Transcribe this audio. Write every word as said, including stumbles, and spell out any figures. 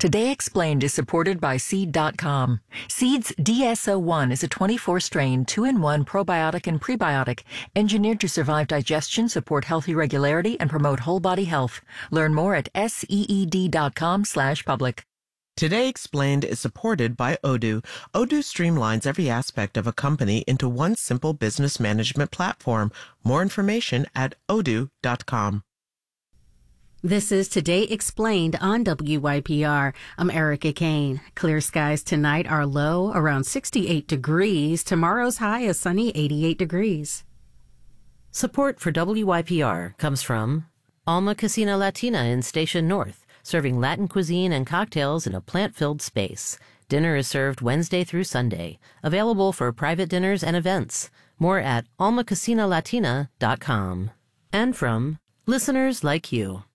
Today Explained is supported by Seed dot com. Seed's D S O one is a twenty-four strain, two in one probiotic and prebiotic, engineered to survive digestion, support healthy regularity, and promote whole body health. Learn more at seed dot com slash public. Today Explained is supported by Odoo. Odoo streamlines every aspect of a company into one simple business management platform. More information at odoo dot com. This is Today Explained on W Y P R. I'm Erica Kane. Clear skies tonight are low, around sixty-eight degrees. Tomorrow's high is sunny, eighty-eight degrees. Support for W Y P R comes from Alma Cocina Latina in Station North, serving Latin cuisine and cocktails in a plant-filled space. Dinner is served Wednesday through Sunday. Available for private dinners and events. More at alma cocina latina dot com. And from listeners like you.